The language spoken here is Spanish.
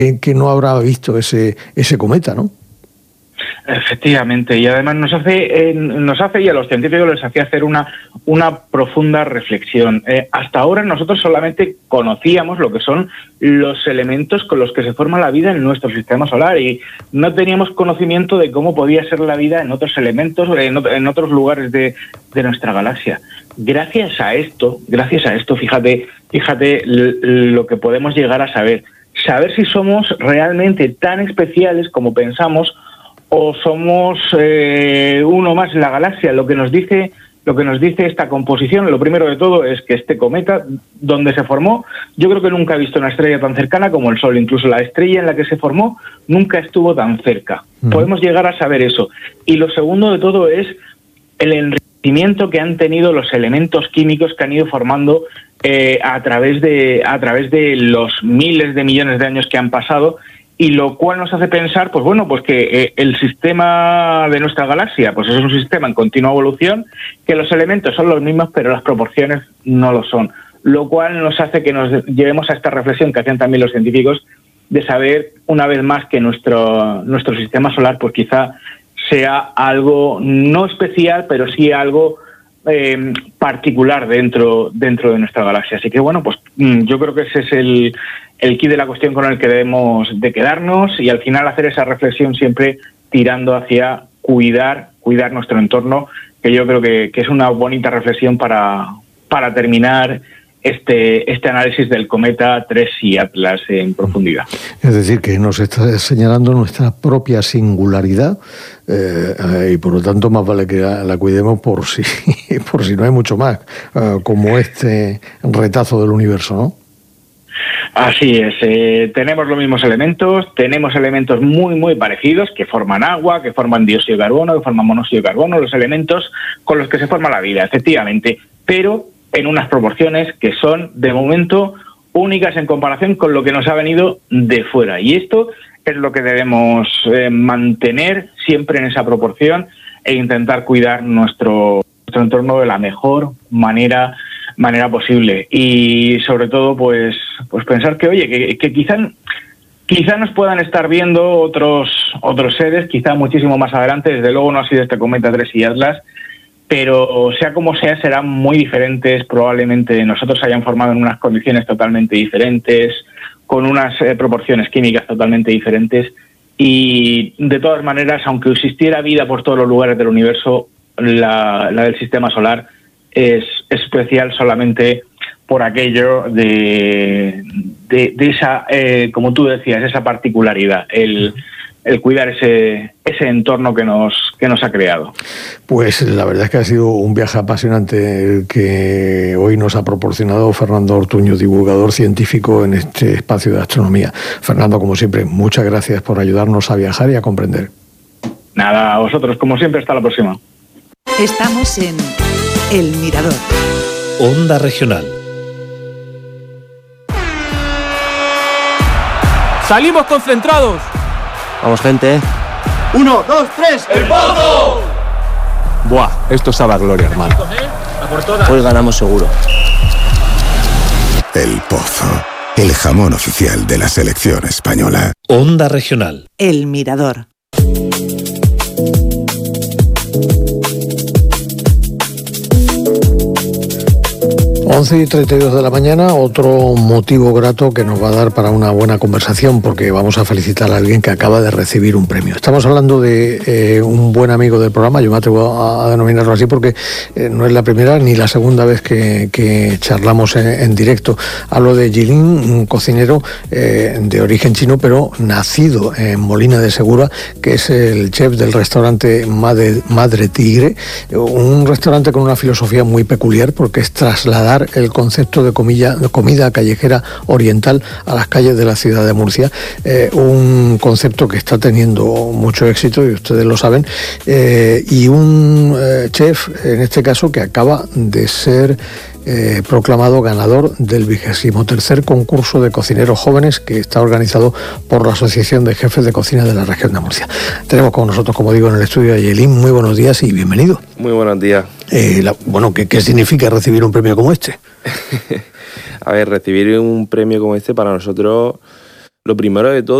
que no habrá visto ese cometa, ¿no? Efectivamente, y además nos hace y a los científicos les hace hacer una profunda reflexión. Hasta ahora nosotros solamente conocíamos lo que son los elementos con los que se forma la vida en nuestro sistema solar y no teníamos conocimiento de cómo podía ser la vida en otros elementos, en otros lugares de nuestra galaxia. Gracias a esto, fíjate lo que podemos llegar a saber si somos realmente tan especiales como pensamos o somos uno más en la galaxia. Lo que nos dice esta composición, lo primero de todo, es que este cometa, donde se formó, yo creo que nunca he visto una estrella tan cercana como el Sol. Incluso la estrella en la que se formó nunca estuvo tan cerca. Podemos llegar a saber eso. Y lo segundo de todo es el enriquecimiento que han tenido los elementos químicos que han ido formando a través de los miles de millones de años que han pasado, y lo cual nos hace pensar, pues que el sistema de nuestra galaxia pues es un sistema en continua evolución, que los elementos son los mismos, pero las proporciones no lo son. Lo cual nos hace que nos llevemos a esta reflexión que hacían también los científicos, de saber una vez más que nuestro sistema solar pues quizá sea algo no especial, pero sí algo particular dentro de nuestra galaxia. Así que pues yo creo que ese es el quid de la cuestión con el que debemos de quedarnos, y al final hacer esa reflexión siempre tirando hacia cuidar nuestro entorno, que yo creo que es una bonita reflexión para terminar este análisis del cometa 3i Atlas en profundidad. Es decir, que nos está señalando nuestra propia singularidad y por lo tanto más vale que la cuidemos por si no hay mucho más, como este retazo del universo, ¿no? Así es, tenemos los mismos elementos, tenemos elementos muy muy parecidos que forman agua, que forman dióxido de carbono, que forman monóxido de carbono, los elementos con los que se forma la vida, efectivamente, pero en unas proporciones que son, de momento, únicas en comparación con lo que nos ha venido de fuera. Y esto es lo que debemos mantener siempre en esa proporción e intentar cuidar nuestro entorno de la mejor manera posible. Y sobre todo, pues pensar que, oye, que quizá nos puedan estar viendo otros seres, quizá muchísimo más adelante. Desde luego no ha sido este cometa 3i Atlas, pero sea como sea, serán muy diferentes. Probablemente nosotros se hayan formado en unas condiciones totalmente diferentes, con unas proporciones químicas totalmente diferentes, y de todas maneras, aunque existiera vida por todos los lugares del universo, la del sistema solar es especial solamente por aquello de esa, como tú decías, esa particularidad, el cuidar ese entorno que nos ha creado. Pues la verdad es que ha sido un viaje apasionante que hoy nos ha proporcionado Fernando Ortuño, divulgador científico en este espacio de astronomía. Fernando, como siempre, muchas gracias por ayudarnos a viajar y a comprender. Nada, a vosotros, como siempre, hasta la próxima. Estamos en El Mirador. Onda Regional. ¡Salimos concentrados! Vamos, gente. 1, 2, 3, ¡el pozo! Buah, esto sabe a gloria, hermano. Hoy ganamos seguro. El Pozo, el jamón oficial de la selección española. Onda Regional. El Mirador. 11:32 de la mañana, otro motivo grato que nos va a dar para una buena conversación, porque vamos a felicitar a alguien que acaba de recibir un premio. Estamos hablando de un buen amigo del programa, yo me atrevo a denominarlo así porque no es la primera ni la segunda vez que charlamos en directo. Hablo de Jilin, un cocinero de origen chino, pero nacido en Molina de Segura, que es el chef del restaurante Madre Tigre, un restaurante con una filosofía muy peculiar, porque es trasladar el concepto de comida callejera oriental a las calles de la ciudad de Murcia, un concepto que está teniendo mucho éxito y ustedes lo saben, y un chef, en este caso, que acaba de ser proclamado ganador del 23º concurso de cocineros jóvenes que está organizado por la Asociación de Jefes de Cocina de la región de Murcia. Tenemos con nosotros, como digo, en el estudio a Jilin. Muy buenos días y bienvenido. Muy buenos días. ¿Qué significa recibir un premio como este? A ver, recibir un premio como este para nosotros Lo primero de todo